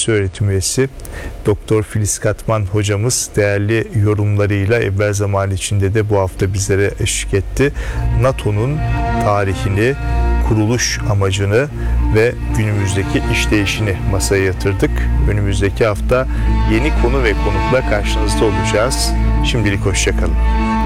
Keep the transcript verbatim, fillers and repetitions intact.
Üniversitesi öğretim üyesi Doktor Filiz Katman hocamız değerli yorumlarıyla evvel zaman içinde de bu hafta bizlere eşlik etti. NATO'nun tarihini, kuruluş amacını ve günümüzdeki işleyişini masaya yatırdık. Önümüzdeki hafta yeni konu ve konukla karşınızda olacağız. Şimdilik hoşça kalın.